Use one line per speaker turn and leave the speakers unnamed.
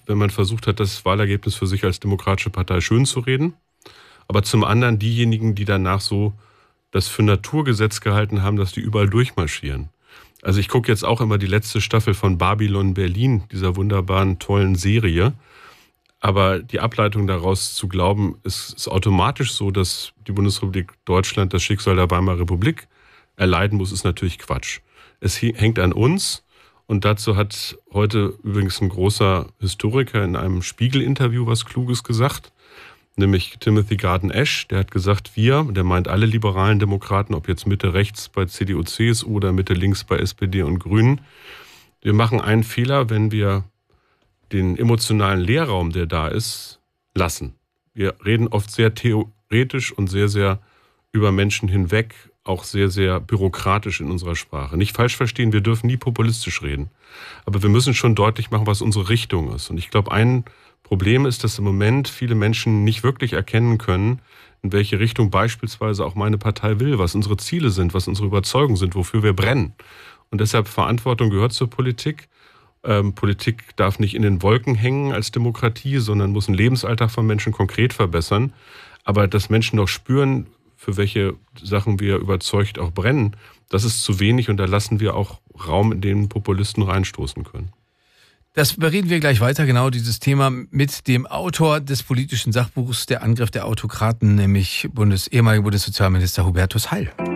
wenn man versucht hat, das Wahlergebnis für sich als demokratische Partei schön zu reden. Aber zum anderen diejenigen, die danach so das für Naturgesetz gehalten haben, dass die überall durchmarschieren. Also ich gucke jetzt auch immer die letzte Staffel von Babylon Berlin, dieser wunderbaren, tollen Serie. Aber die Ableitung daraus zu glauben, ist automatisch so, dass die Bundesrepublik Deutschland das Schicksal der Weimarer Republik erleiden muss, ist natürlich Quatsch. Es hängt an uns. Und dazu hat heute übrigens ein großer Historiker in einem Spiegel-Interview was Kluges gesagt, nämlich Timothy Garton Ash. Der hat gesagt, der meint alle liberalen Demokraten, ob jetzt Mitte rechts bei CDU, CSU oder Mitte links bei SPD und Grünen, wir machen einen Fehler, wenn wir den emotionalen Leerraum, der da ist, lassen. Wir reden oft sehr theoretisch und sehr, sehr über Menschen hinweg, auch sehr, sehr bürokratisch in unserer Sprache. Nicht falsch verstehen, wir dürfen nie populistisch reden. Aber wir müssen schon deutlich machen, was unsere Richtung ist. Und ich glaube, ein Problem ist, dass im Moment viele Menschen nicht wirklich erkennen können, in welche Richtung beispielsweise auch meine Partei will, was unsere Ziele sind, was unsere Überzeugungen sind, wofür wir brennen. Und deshalb Verantwortung gehört zur Politik. Politik darf nicht in den Wolken hängen als Demokratie, sondern muss den Lebensalltag von Menschen konkret verbessern. Aber dass Menschen noch spüren, für welche Sachen wir überzeugt auch brennen, das ist zu wenig und da lassen wir auch Raum, in den Populisten reinstoßen können.
Das bereden wir gleich weiter, genau dieses Thema mit dem Autor des politischen Sachbuchs Der Angriff der Autokraten, nämlich ehemaliger Bundessozialminister Hubertus Heil.